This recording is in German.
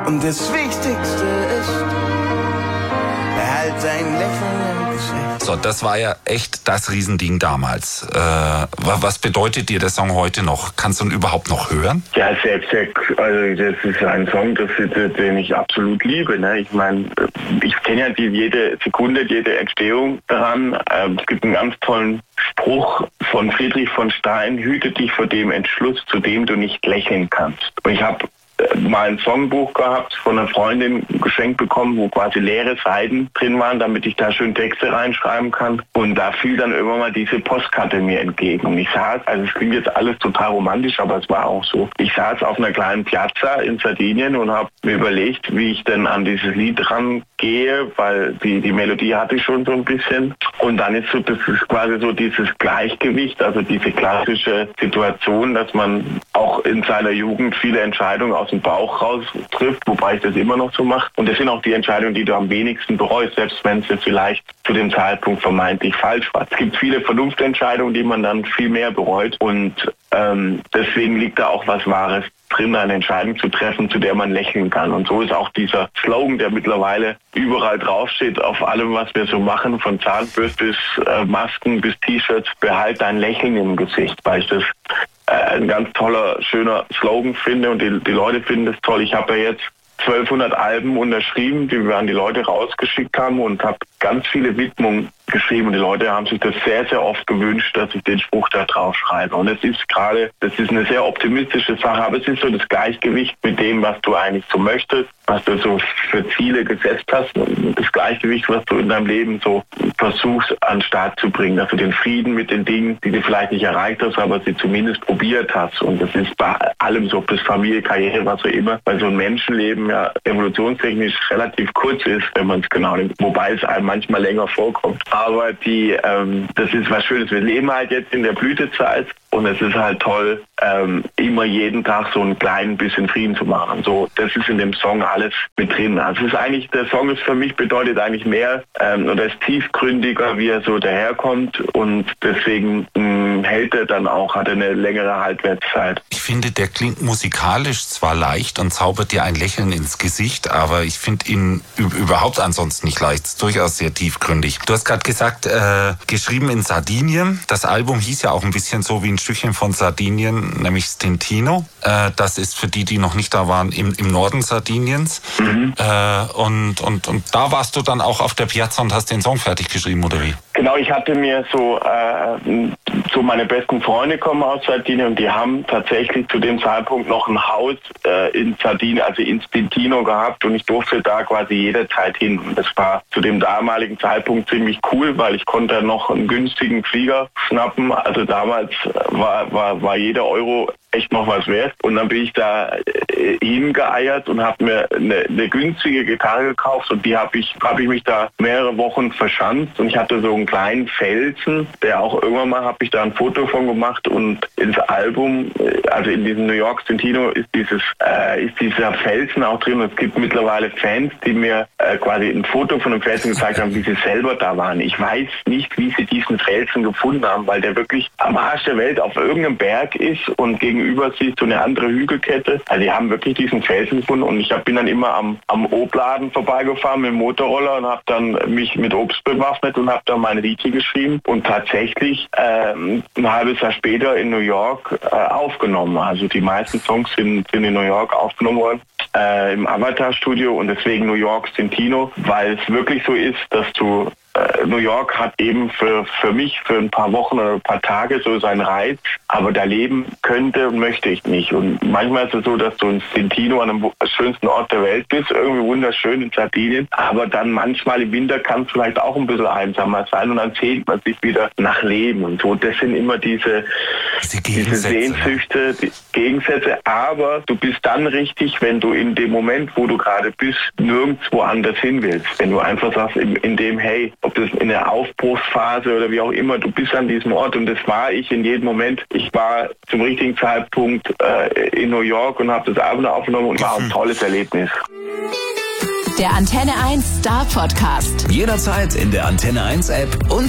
Und das Wichtigste ist, behalt dein Lächeln im Gesicht. So, das war ja echt das Riesending damals. Was bedeutet dir der Song heute noch? Kannst du ihn überhaupt noch hören? Ja, also das ist ein Song, den ich absolut liebe. Ne? Ich meine, ich kenne ja jede Sekunde, jede Entstehung daran. Es gibt einen ganz tollen Spruch von Friedrich von Stein: Hüte dich vor dem Entschluss, zu dem du nicht lächeln kannst. Und ich habe mal ein Songbuch gehabt, von einer Freundin geschenkt bekommen, wo quasi leere Seiten drin waren, damit ich da schön Texte reinschreiben kann. Und da fiel dann irgendwann mal diese Postkarte mir entgegen. Und ich saß, also es klingt jetzt alles total romantisch, aber es war auch so. Ich saß auf einer kleinen Piazza in Sardinien und habe mir überlegt, wie ich denn an dieses Lied rangehe, weil die Melodie hatte ich schon so ein bisschen. Und dann ist so, das ist quasi so dieses Gleichgewicht, also diese klassische Situation, dass man auch in seiner Jugend viele Entscheidungen aus dem Bauch raus trifft, wobei ich das immer noch so mache. Und das sind auch die Entscheidungen, die du am wenigsten bereust, selbst wenn es jetzt vielleicht zu dem Zeitpunkt vermeintlich falsch war. Es gibt viele Vernunftentscheidungen, die man dann viel mehr bereut. Und deswegen liegt da auch was Wahres drin, eine Entscheidung zu treffen, zu der man lächeln kann. Und so ist auch dieser Slogan, der mittlerweile überall draufsteht, auf allem, was wir so machen, von Zahnbürste bis Masken bis T-Shirts: Behalt dein Lächeln im Gesicht, weil ich das ein ganz toller, schöner Slogan finde und die Leute finden das toll. Ich habe ja jetzt 1200 Alben unterschrieben, die wir an die Leute rausgeschickt haben, und habe ganz viele Widmungen geschrieben, und die Leute haben sich das sehr, sehr oft gewünscht, dass ich den Spruch da drauf schreibe. Und das ist eine sehr optimistische Sache, aber es ist so das Gleichgewicht mit dem, was du eigentlich so möchtest, was du so für Ziele gesetzt hast, und das Gleichgewicht, was du in deinem Leben so versuchst an den Start zu bringen, dass du den Frieden mit den Dingen, die du vielleicht nicht erreicht hast, aber sie zumindest probiert hast. Und das ist bei allem so, ob das Familie, Karriere, was auch immer, weil so ein Menschenleben ja evolutionstechnisch relativ kurz ist, wenn man es genau nimmt, wobei es einem manchmal länger vorkommt. Aber das ist was Schönes. Wir leben halt jetzt in der Blütezeit, und es ist halt toll, immer jeden Tag so ein klein bisschen Frieden zu machen. So, das ist in dem Song alles mit drin. Also es ist eigentlich, der Song ist für mich, bedeutet eigentlich mehr oder ist tiefgründiger, wie er so daherkommt, und deswegen hält er dann auch, hat er eine längere Haltwertszeit. Ich finde, der klingt musikalisch zwar leicht und zaubert dir ein Lächeln ins Gesicht, aber ich finde ihn überhaupt ansonsten nicht leicht. Ist durchaus sehr tiefgründig. Du hast gerade gesagt, geschrieben in Sardinien. Das Album hieß ja auch ein bisschen so wie ein Stückchen von Sardinien, nämlich Stintino. Das ist für die noch nicht da waren, im Norden Sardiniens. Mhm. Und da warst du dann auch auf der Piazza und hast den Song fertig geschrieben, oder wie? Genau, ich hatte mir so meine besten Freunde kommen aus Sardinien, und die haben tatsächlich zu dem Zeitpunkt noch ein Haus in Sardinien, also in Stintino gehabt, und ich durfte da quasi jederzeit hin. Und das war zu dem damaligen Zeitpunkt ziemlich cool, weil ich konnte noch einen günstigen Flieger schnappen. Also damals war jeder Euro echt noch was wert. Und dann bin ich da hingeeiert und habe mir eine günstige Gitarre gekauft, und die habe ich mich da mehrere Wochen verschanzt, und ich hatte so einen kleinen Felsen, der auch irgendwann mal, habe ich da ein Foto von gemacht, und ins Album, also in diesem New York Stintino ist dieser Felsen auch drin. Und es gibt mittlerweile Fans, die mir quasi ein Foto von dem Felsen gezeigt haben, wie sie selber da waren. Ich weiß nicht, wie sie diesen Felsen gefunden haben, weil der wirklich am Arsch der Welt auf irgendeinem Berg ist, und gegenüber siehst du eine andere Hügelkette. Also die haben wirklich diesen Felsen gefunden, und ich bin dann immer am Obladen vorbeigefahren mit dem Motorroller und habe dann mich mit Obst bewaffnet und habe dann meine Liedchen geschrieben und tatsächlich ein halbes Jahr später in New York aufgenommen. Also die meisten Songs sind in New York aufgenommen worden, im Avatar-Studio, und deswegen New York Stintino, weil es wirklich so ist, dass du New York hat eben für mich für ein paar Wochen oder ein paar Tage so seinen Reiz, aber da leben könnte und möchte ich nicht. Und manchmal ist es so, dass du in Stintino an dem schönsten Ort der Welt bist, irgendwie wunderschön in Sardinien, aber dann manchmal im Winter kann es vielleicht auch ein bisschen einsamer sein, und dann sehnt man sich wieder nach Leben und so. Das sind immer diese Sehnsüchte, die Gegensätze, aber du bist dann richtig, wenn du in dem Moment, wo du gerade bist, nirgendwo anders hin willst. Wenn du einfach sagst, in dem, hey, ob das in der Aufbruchsphase oder wie auch immer, du bist an diesem Ort, und das war ich in jedem Moment. Ich war zum richtigen Zeitpunkt in New York und habe das Album aufgenommen, und war ein tolles Erlebnis. Der Antenne 1 Star Podcast. Jederzeit in der Antenne 1 App und